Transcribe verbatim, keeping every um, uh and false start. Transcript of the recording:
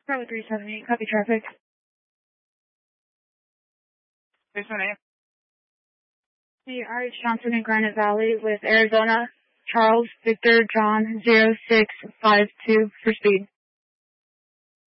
Bravo three seven eight, copy traffic. What's your name? The R H Johnson in Granite Valley with Arizona, Charles Victor John zero six five two for speed.